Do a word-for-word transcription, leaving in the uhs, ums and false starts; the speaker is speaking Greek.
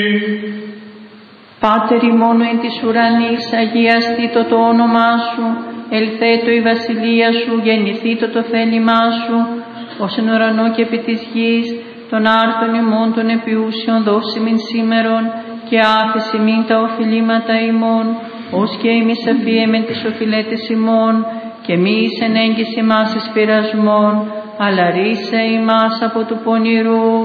Πάτερ ημών εν της ουρανής, αγιαστήτω το όνομά σου, ελθέτω η βασιλεία σου, γεννηθήτω το θέλημά σου, ως εν ουρανό και επί της γης, των άρτων ημών των επιούσιων δώσιμην σήμερον, και άφηση μην τα οφειλήματα ημών, ως και εμείς αφίεμεν τις οφειλέτες ημών, και μη εις εν έγκυση μας εις πειρασμόν, αλλά ρίσε ημάς από του πονηρού.